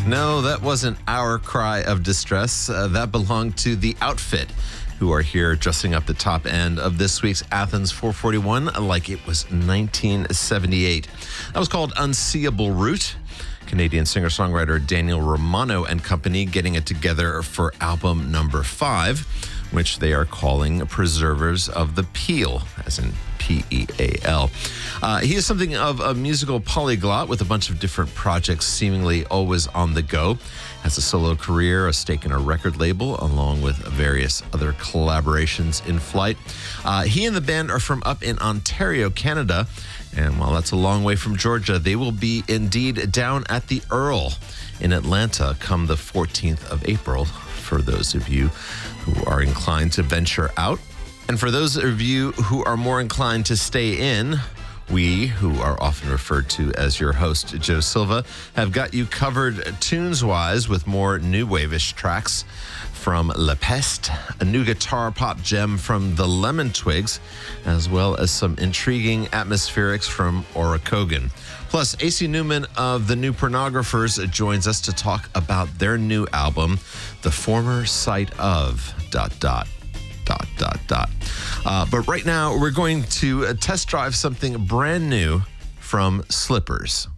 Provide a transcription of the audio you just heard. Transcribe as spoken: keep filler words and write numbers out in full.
No, that wasn't our cry of distress. Uh, that belonged to The Outfit, who are here dressing up the top end of this week's Athens four forty-one like it was nineteen seventy-eight. That was called Unseeable Route. Canadian singer-songwriter Daniel Romano and company getting it together for album number five, which they are calling Preservers of the Peel, as in P E A L. Uh, he is something of a musical polyglot with a bunch of different projects seemingly always on the go. Has a solo career, a stake in a record label, along with various other collaborations in flight. Uh, he and the band are from up in Ontario, Canada. And while that's a long way from Georgia, they will be indeed down at the Earl in Atlanta come the fourteenth of April, for those of you who are inclined to venture out. And for those of you who are more inclined to stay in, we, who are often referred to as your host, Joe Silva, have got you covered tunes-wise with more new wave-ish tracks from La Peste, a new guitar pop gem from the Lemon Twigs, as well as some intriguing atmospherics from Ora Kogan. Plus, A C Newman of the New Pornographers joins us to talk about their new album, The Former Sight of... dot dot. dot dot dot. Uh, but right now, we're going to uh, test drive something brand new from Slippers.